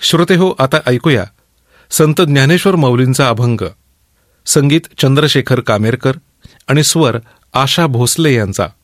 श्रोतेहो, आता ऐकूया संत ज्ञानेश्वर माऊलींचा अभंग. संगीत चंद्रशेखर कामेरकर आणि स्वर आशा भोसले यांचा.